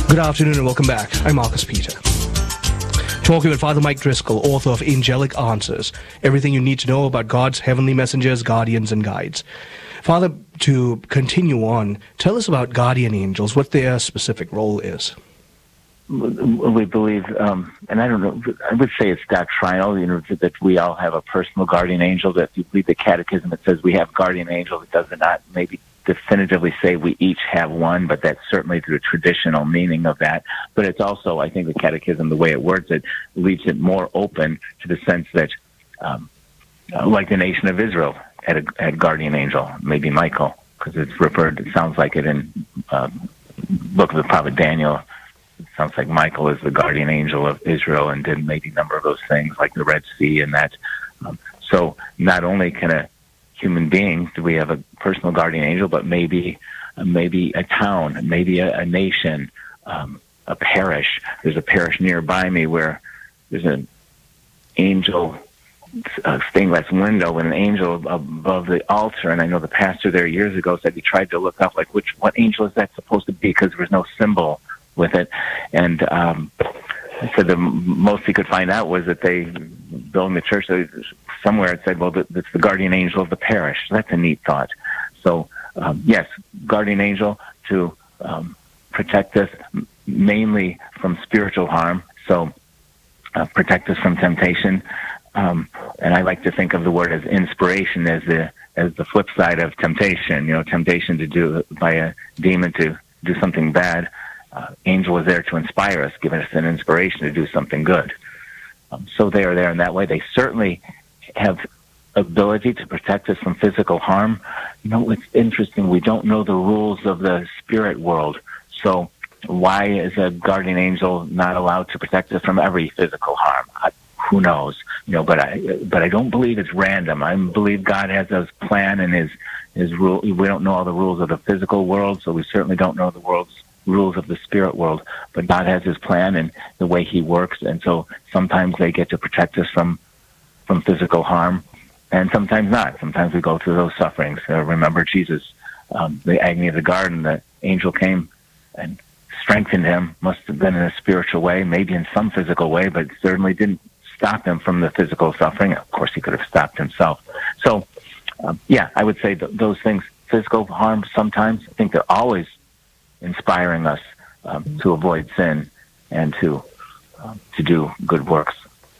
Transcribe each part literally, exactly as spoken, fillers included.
Good afternoon and welcome back. I'm Marcus Peter. Talking with Father Mike Driscoll, author of Angelic Answers, everything you need to know about God's heavenly messengers, guardians, and guides. Father, to continue on, tell us about guardian angels, what their specific role is. We believe, um, and I don't know, I would say it's doctrinal, you know, that we all have a personal guardian angel. That if you read the catechism, it says we have guardian angels. It does not maybe definitively say we each have one, but that's certainly the traditional meaning of that. But it's also, I think the catechism, the way it words it, leaves it more open to the sense that, um, uh, like the nation of Israel had a, had a guardian angel, maybe Michael, because it's referred, it sounds like it in uh, book of the prophet Daniel. It sounds like Michael is the guardian angel of Israel and did maybe a number of those things like the Red Sea and that. Um, so not only can a human being do we have a personal guardian angel, but maybe uh, maybe a town, maybe a, a nation, um, a parish. There's a parish nearby me where there's an angel, a stained glass window with an angel above the altar, and I know the pastor there years ago said he tried to look up like which what angel is that supposed to be because there was no symbol with it, and um, I said the most he could find out was that they building the church. Somewhere it said, "Well, it's the guardian angel of the parish." That's a neat thought. So, um, yes, guardian angel to um, protect us mainly from spiritual harm. So, uh, protect us from temptation. Um, and I like to think of the word as inspiration as the as the flip side of temptation. You know, temptation to do by a demon to do something bad. Uh, angel is there to inspire us, giving us an inspiration to do something good. Um, so they are there in that way. They certainly have ability to protect us from physical harm. You know, it's interesting. We don't know the rules of the spirit world. So why is a guardian angel not allowed to protect us from every physical harm? I, who knows? You know, but I but I don't believe it's random. I believe God has His plan and His His rule. We don't know all the rules of the physical world, so we certainly don't know the world's rules of the spirit world, but God has His plan and the way He works, and so sometimes they get to protect us from from physical harm, and sometimes not. Sometimes we go through those sufferings. Uh, remember Jesus, um, the agony of the garden, the angel came and strengthened Him, must have been in a spiritual way, maybe in some physical way, but certainly didn't stop Him from the physical suffering. Of course, He could have stopped Himself. So, um, yeah, I would say th- those things, physical harm sometimes, I think they're always inspiring us um, to avoid sin and to um, to do good works.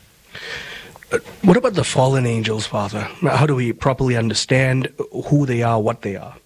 Uh, what about the fallen angels, Father? How do we properly understand who they are, what they are?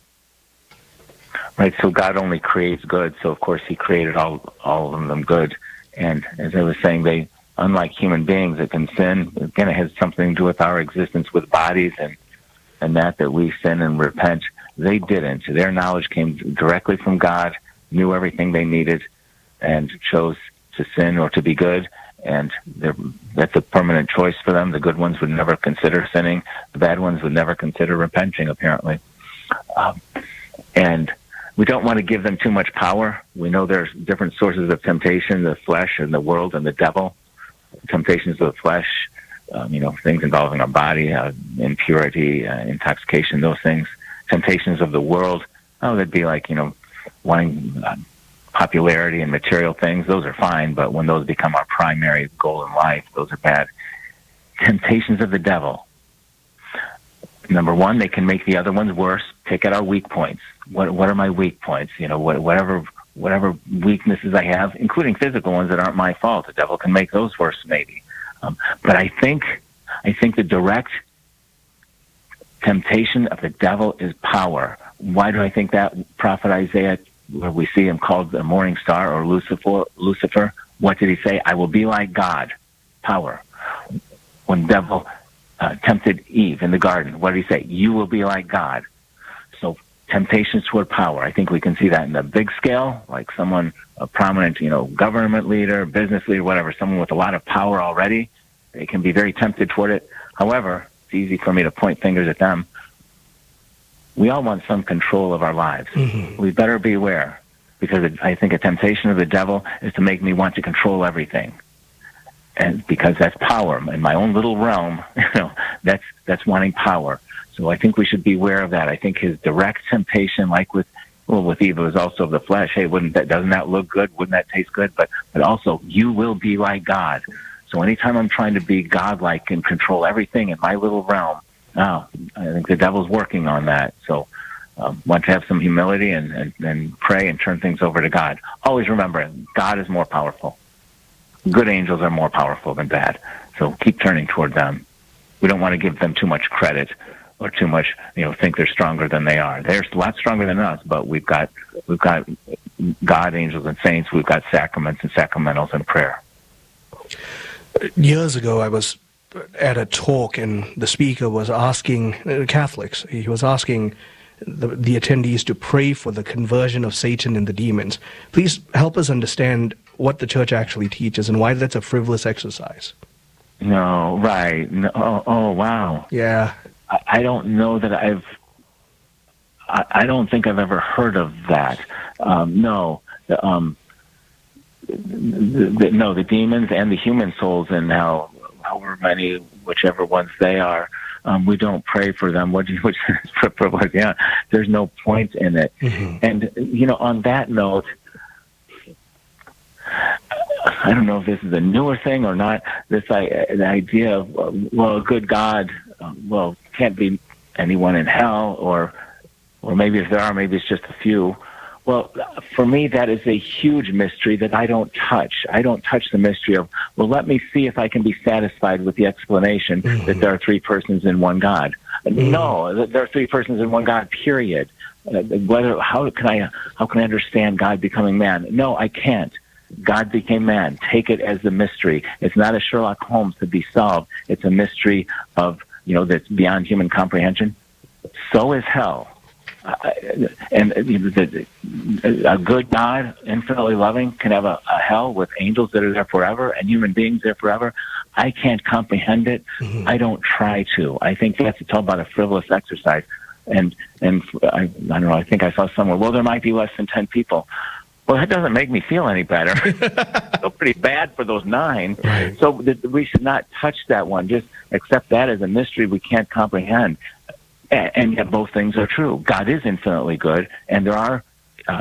Right, so God only creates good, so of course He created all all of them good. And as I was saying, they, unlike human beings that can sin, again, it has something to do with our existence with bodies and, and that, that we sin and repent. They didn't. Their knowledge came directly from God, knew everything they needed, and chose to sin or to be good. And that's a permanent choice for them. The good ones would never consider sinning. The bad ones would never consider repenting, apparently. Um, and we don't want to give them too much power. We know there's different sources of temptation, the flesh and the world and the devil. Temptations of the flesh, um, you know, things involving our body, uh, impurity, uh, intoxication, those things. Temptations of the world, oh, that'd be like, you know, wanting uh, popularity and material things. Those are fine, but when those become our primary goal in life, those are bad. Temptations of the devil. Number one, they can make the other ones worse. Pick at our weak points. What what are my weak points? You know, what, whatever whatever weaknesses I have, including physical ones that aren't my fault. The devil can make those worse, maybe. Um, but I think I think the direct temptation of the devil is power. Why do I think that? Prophet Isaiah, where we see him called the morning star or Lucifer, Lucifer, what did he say? I will be like God. Power. When the devil uh, tempted Eve in the garden, what did he say? You will be like God. So temptations toward power. I think we can see that in the big scale, like someone, a prominent, you know, government leader, business leader, whatever, someone with a lot of power already. They can be very tempted toward it. However, it's easy for me to point fingers at them. We all want some control of our lives. Mm-hmm. We better beware, because I think a temptation of the devil is to make me want to control everything. And because that's power in my own little realm, you know, that's that's wanting power. So I think we should beware of that. I think his direct temptation, like with well, with Eve, it was also of the flesh. Hey, wouldn't that, doesn't that look good? Wouldn't that taste good? But, but also, you will be like God. So anytime I'm trying to be God-like and control everything in my little realm, now, I think the devil's working on that. So um, want to have some humility and, and, and pray and turn things over to God. Always remember, God is more powerful. Good angels are more powerful than bad. So keep turning toward them. We don't want to give them too much credit or too much, you know, think they're stronger than they are. They're a lot stronger than us, but we've got we've got God, angels, and saints. We've got sacraments and sacramentals and prayer. Years ago, I was at a talk, and the speaker was asking uh, Catholics. He was asking the, the attendees to pray for the conversion of Satan and the demons. Please help us understand what the Church actually teaches and why that's a frivolous exercise. No, right. No, oh, oh, wow. Yeah. I, I don't know that I've, I, I don't think I've ever heard of that. Um, no. Um, the, the, no, the demons and the human souls, and how, however many, whichever ones they are, um, we don't pray for them. What do you, which is, yeah, there's no point in it. Mm-hmm. And, you know, on that note, I don't know if this is a newer thing or not, this uh, the idea of, uh, well, a good God, uh, well, can't be anyone in hell, or or maybe if there are, maybe it's just a few. Well, for me, that is a huge mystery that I don't touch. I don't touch the mystery of, well, let me see if I can be satisfied with the explanation mm-hmm. that there are three persons in one God. Mm-hmm. No, there are three persons in one God, period. Uh, whether how can I how can I understand God becoming man? No, I can't. God became man. Take it as the mystery. It's not a Sherlock Holmes to be solved. It's a mystery of, you know, that's beyond human comprehension. So is hell. Uh, and you know, the, a good God, infinitely loving, can have a, a hell with angels that are there forever and human beings there forever. I can't comprehend it. Mm-hmm. I don't try to. I think that's it's all about a frivolous exercise. And and I, I don't know. I think I saw somewhere, well, there might be less than ten people. Well, that doesn't make me feel any better. I feel pretty bad for those nine. Right. So th- we should not touch that one. Just accept that as a mystery we can't comprehend. And, and yet both things are true. God is infinitely good, and there are uh,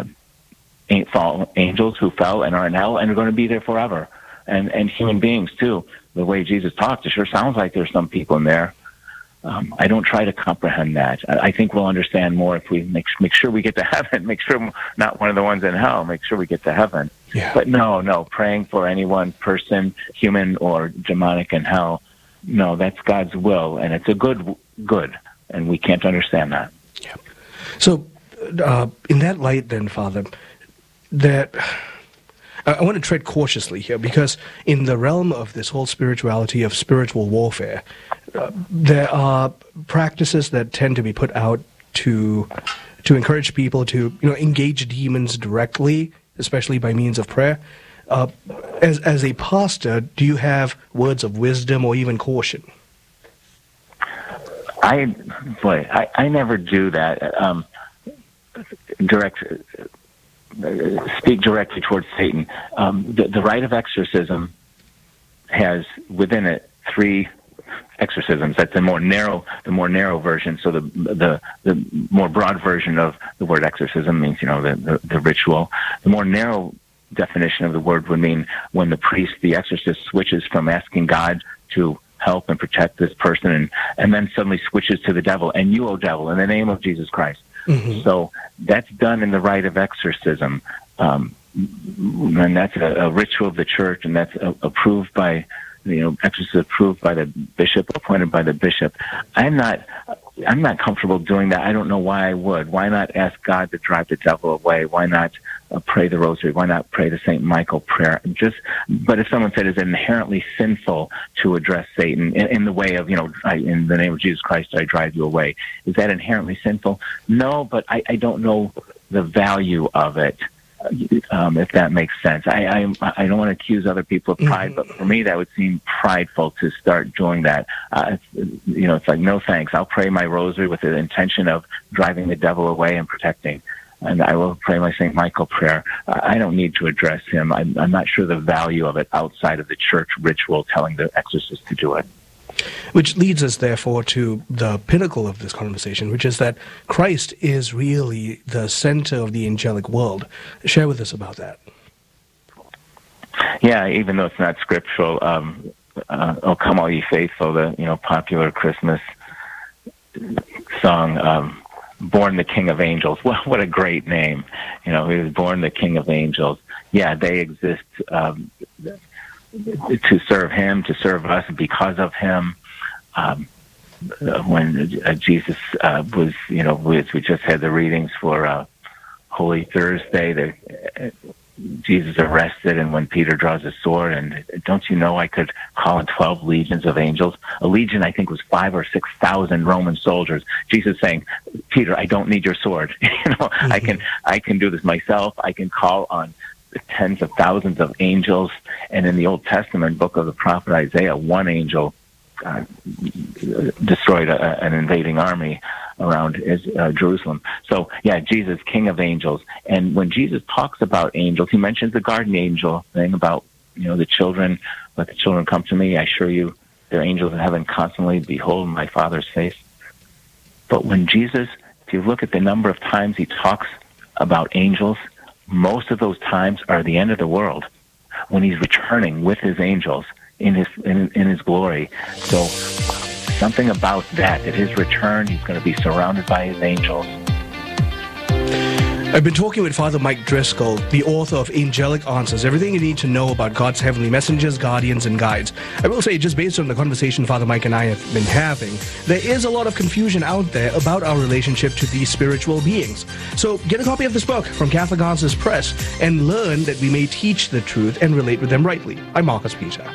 fall angels who fell and are in hell and are going to be there forever. And, and human beings, too. The way Jesus talked, it sure sounds like there's some people in there. Um, I don't try to comprehend that. I, I think we'll understand more if we make make sure we get to heaven. Make sure we're not one of the ones in hell. Make sure we get to heaven. Yeah. But no, no, praying for any one person, human or demonic, in hell, no, that's God's will, and it's a good good, and we can't understand that. Yeah. So, uh, in that light, then, Father, that. I want to tread cautiously here, because in the realm of this whole spirituality of spiritual warfare, uh, there are practices that tend to be put out to to encourage people to, you know, engage demons directly, especially by means of prayer. Uh, as as a pastor, do you have words of wisdom or even caution? I boy, I, I never do that. Um, direct. Speak directly towards Satan. Um, the, the rite of exorcism has within it three exorcisms. That's the more narrow, the more narrow version. So the the the more broad version of the word exorcism means, you know, the, the the ritual. The more narrow definition of the word would mean when the priest, the exorcist, switches from asking God to help and protect this person, and and then suddenly switches to the devil. And you, O devil, in the name of Jesus Christ. Mm-hmm. So that's done in the rite of exorcism, um, and that's a, a ritual of the church, and that's a, approved by, you know, exorcist approved by the bishop, appointed by the bishop. I'm not, I'm not comfortable doing that. I don't know why I would. Why not ask God to drive the devil away? Why not uh, pray the rosary? Why not pray the Saint Michael prayer? Just, but if someone said it's inherently sinful to address Satan in, in the way of, you know, I, in the name of Jesus Christ, I drive you away, is that inherently sinful? No, but I, I don't know the value of it. Um, if that makes sense. I, I I don't want to accuse other people of pride, mm-hmm. but for me that would seem prideful to start doing that. Uh, you know, it's like, no thanks. I'll pray my rosary with the intention of driving the devil away and protecting. And I will pray my Saint Michael prayer. Uh, I don't need to address him. I'm, I'm not sure the value of it outside of the church ritual telling the exorcist to do it. Which leads us, therefore, to the pinnacle of this conversation, which is that Christ is really the center of the angelic world. Share with us about that. Yeah, even though it's not scriptural, um, uh, "Oh Come All Ye Faithful," the you know popular Christmas song, um, "Born the King of Angels." Well, what a great name! You know, he was born the King of Angels. Yeah, they exist um, to serve Him, to serve us, because of Him. Um, when uh, Jesus uh, was, you know, we, we just had the readings for uh, Holy Thursday. The, uh, Jesus arrested, and when Peter draws his sword, and don't you know I could call in twelve legions of angels? A legion, I think, was five or six thousand Roman soldiers. Jesus saying, Peter, I don't need your sword. you know, mm-hmm. I can, I can do this myself. I can call on the tens of thousands of angels. And in the Old Testament book of the prophet Isaiah, one angel uh, destroyed a, an invading army around uh, Jerusalem. So, yeah, Jesus, King of Angels. And when Jesus talks about angels, he mentions the guardian angel thing about, you know, the children, let the children come to me. I assure you, they're angels in heaven constantly. Behold my Father's face. But when Jesus, if you look at the number of times he talks about angels, most of those times are the end of the world, when he's returning with his angels in his in, in his glory. So something about that, at his return, he's going to be surrounded by his angels. I've been talking with Father Mike Driscoll, the author of Angelic Answers, everything you need to know about God's heavenly messengers, guardians, and guides. I will say, just based on the conversation Father Mike and I have been having, there is a lot of confusion out there about our relationship to these spiritual beings. So get a copy of this book from Catholic Answers Press and learn that we may teach the truth and relate with them rightly. I'm Marcus Peter.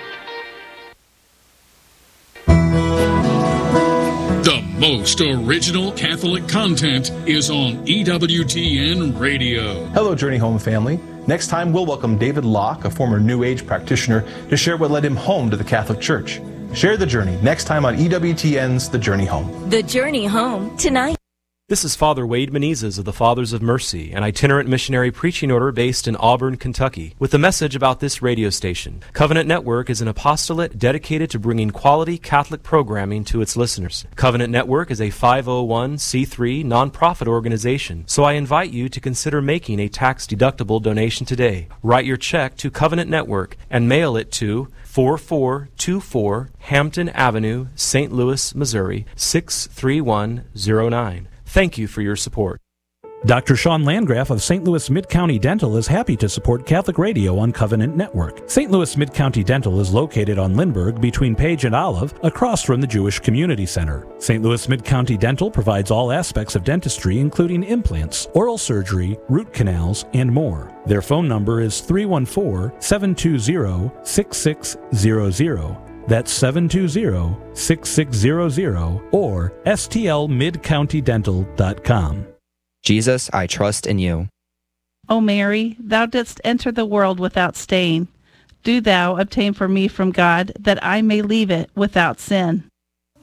The most original Catholic content is on E W T N Radio. Hello, Journey Home family. Next time, we'll welcome David Locke, a former New Age practitioner, to share what led him home to the Catholic Church. Share the journey next time on E W T N's The Journey Home. The Journey Home tonight. This is Father Wade Menezes of the Fathers of Mercy, an itinerant missionary preaching order based in Auburn, Kentucky, with a message about this radio station. Covenant Network is an apostolate dedicated to bringing quality Catholic programming to its listeners. Covenant Network is a five oh one c three nonprofit organization, so I invite you to consider making a tax-deductible donation today. Write your check to Covenant Network and mail it to four four two four Hampton Avenue, Saint Louis, Missouri, six three one zero nine. Thank you for your support. Doctor Sean Landgraf of Saint Louis Mid-County Dental is happy to support Catholic Radio on Covenant Network. Saint Louis Mid-County Dental is located on Lindbergh between Page and Olive, across from the Jewish Community Center. Saint Louis Mid-County Dental provides all aspects of dentistry, including implants, oral surgery, root canals, and more. Their phone number is three one four, seven two zero, six six zero zero. That's seven two zero, six six zero zero or S T L mid county dental dot com. Jesus, I trust in you. O Mary, thou didst enter the world without stain. Do thou obtain for me from God that I may leave it without sin.